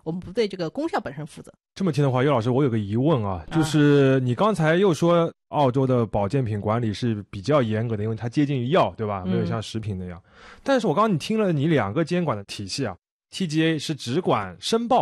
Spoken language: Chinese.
我们不对这个功效本身负责。 这么听的话，岳老师，我有个疑问啊，就是你刚才又说澳洲的保健品管理是比较严格的，因为它接近于药，对吧？没有像食品那样。但是我刚刚你听了你2个监管的体系啊，TGA 是只管申报